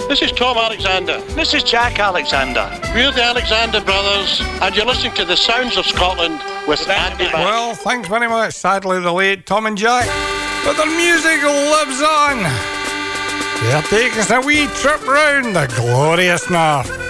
This is Tom Alexander. This is Jack Alexander. We're the Alexander Brothers, and you're listening to the Sounds of Scotland with Andy Mack. Well, thanks very much. Sadly, the late Tom and Jack. But the music lives on. They're taking us a wee trip round the glorious north.